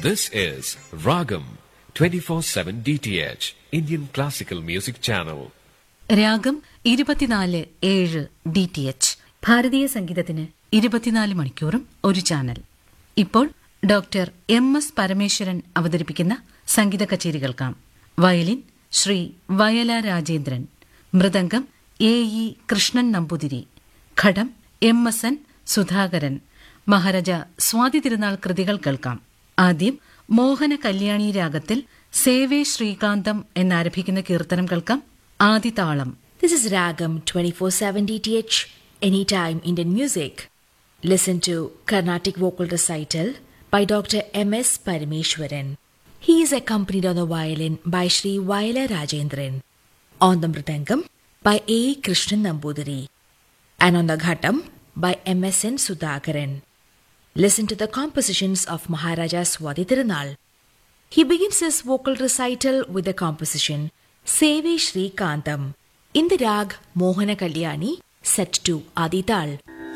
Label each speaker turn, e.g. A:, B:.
A: This is Ragam 24/7 DTH Indian Classical Music Channel.
B: രാഗം 24/7 DTH ഭാരതീയ സംഗീതത്തിന് 24 മണിക്കൂറും ഒരു ചാനൽ. ഇപ്പോൾ ഡോക്ടർ MS പരമേശ്വരൻ അവതരിപ്പിക്കുന്ന സംഗീത കച്ചേരി കേൾക്കാം. വയലിൻ ശ്രീ വയല രാജേന്ദ്രൻ, മൃദംഗം AE കൃഷ്ണൻ നമ്പൂതിരി, ഘടം MSN സുധാകരൻ. മഹാരാജ സ്വാതി തിരുനാൾ കൃതികൾ കേൾക്കാം. ആദ്യം മോഹന കല്യാണി രാഗത്തിൽ സേവേ ശ്രീകാന്തം എന്നാരംഭിക്കുന്ന കീർത്തനം കേൾക്കാം. ആദിതാളം.
C: This is Ragam 24/7 DTH, Anytime Indian Music. Listen to Carnatic Vocal Recital by Dr. MS Parameshwaran. He is accompanied on the violin by Sri Vayala Rajendran, on the mridangam by A. Krishnan Nambudiri, and on the ghatam by MSN Sudhakaran. Listen to the compositions of Maharaja Swati Tirunal. He begins his vocal recital with the composition Seve Shri Kantam in the rag Mohana Kalyani, set to Adital.